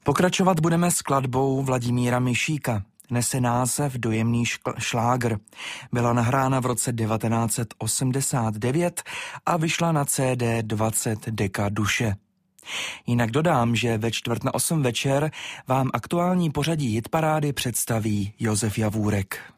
Pokračovat budeme skladbou Vladimíra Mišíka. Nese název Dojemný šlágr. Byla nahrána v roce 1989 a vyšla na CD 20 Deka duše. Jinak dodám, že ve 7:45 večer vám aktuální pořadí hitparády představí Josef Javůrek.